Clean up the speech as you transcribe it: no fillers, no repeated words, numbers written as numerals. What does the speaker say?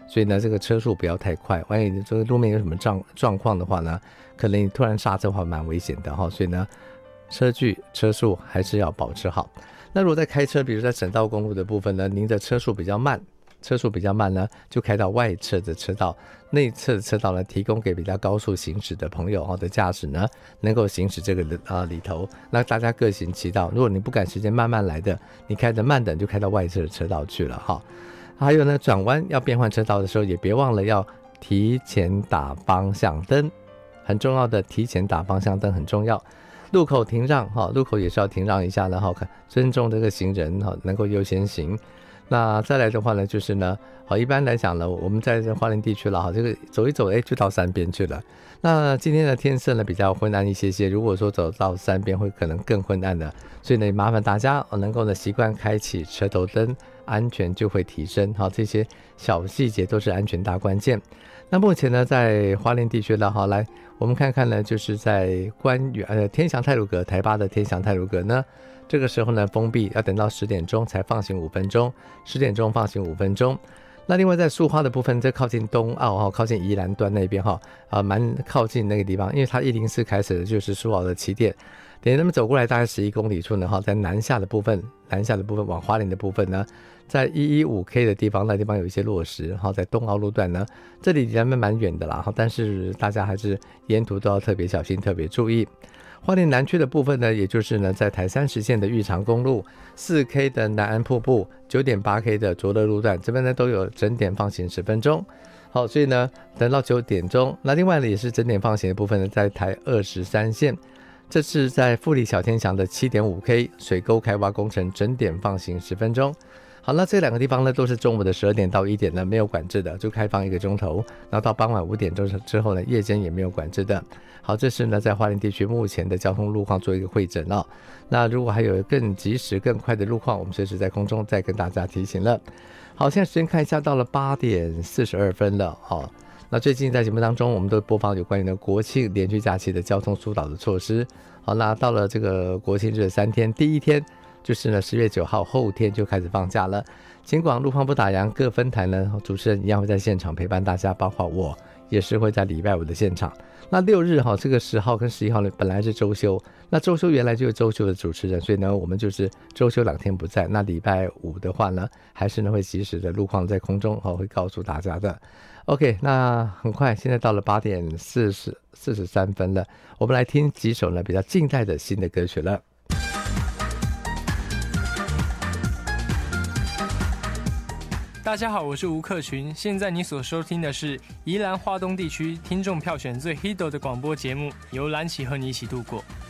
所以呢这个车速不要太快，万一这个路面有什么状况的话呢，可能你突然刹车的话蛮危险的所以呢车距车速还是要保持好。那如果在开车，比如在省道公路的部分呢，您的车速比较慢呢，就开到外侧的车道，内侧的车道呢提供给比较高速行驶的朋友的驾驶呢能够行驶这个里头，那大家各行其道。如果你不赶时间慢慢来的，你开得慢的就开到外侧的车道去了还有呢，转弯要变换车道的时候也别忘了要提前打方向灯，很重要的，提前打方向灯很重要。路口停让路口也是要停让一下的尊重这个行人能够优先行。那再来的话呢，就是呢一般来讲呢，我们在这花莲地区了这个走一走就到山边去了。那今天的天色呢比较昏暗一些，如果说走到山边会可能更昏暗的，所以呢麻烦大家能够呢习惯开启车头灯，安全就会提升这些小细节都是安全大关键。那目前呢在花莲地区了来我们看看呢，就是在天祥太鲁阁，台八的天祥太鲁阁呢，这个时候呢封闭，要等到10点钟才放行5分钟，10点钟放行5分钟。那另外在苏花的部分，这靠近东澳靠近宜兰端那边蛮靠近那个地方，因为它104开始的就是苏澳的起点，等他们走过来大概11公里处呢在南下的部分往花莲的部分呢，在115K 的地方，那地方有一些落石在东澳路段呢，这里离他们蛮远的啦但是大家还是沿途都要特别小心，特别注意。花莲南区的部分呢，也就是呢在台30线的玉长公路 4K 的南安瀑布 9.8K 的卓乐路段，这边呢都有整点放行10分钟。好，所以呢等到9点钟，那另外呢也是整点放行的部分呢，在台23线，这是在富里小天祥的 7.5K 水沟开挖工程，整点放行10分钟。好，那这两个地方呢都是中午的12点到1点呢没有管制的，就开放1个钟头，然后到傍晚5点之后呢夜间也没有管制的。好，这是呢在花莲地区目前的交通路况做一个汇整那如果还有更及时更快的路况，我们随时在空中再跟大家提醒了。好，现在时间看一下，到了8点42分了那最近在节目当中我们都播放有关于呢国庆连续假期的交通疏导的措施。好，那到了这个国庆日的3天，第一天就是呢10月9号后天就开始放假了。尽管路况不打烊，各分台呢主持人一样会在现场陪伴大家，包括我也是会在礼拜5的现场。那6日这个10号跟11号呢本来是周休，那周休原来就有周休的主持人，所以呢我们就是周休2天不在。那礼拜5的话呢，还是呢会及时的路况在空中会告诉大家的。OK， 那很快现在到了8点43分了，我们来听几首呢比较近代的新的歌曲了。 大家好，我是吴克群，现在你所收听的是宜兰花东地区听众票选最 Hito 的广播节目，由蓝旗和你一起度过。